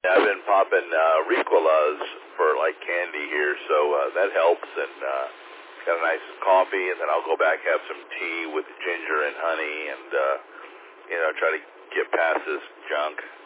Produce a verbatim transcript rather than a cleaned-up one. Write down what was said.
Yeah, I've been popping uh, Ricolas for like candy here, so uh, that helps. And uh, got a nice coffee, and then I'll go back have some tea with ginger and honey, and uh, you know try to get past this junk.